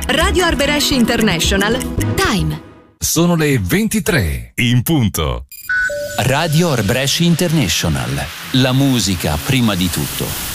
Radio Arberesce International. Time. Sono le 23 in punto. Radio Arberesce International. La musica prima di tutto.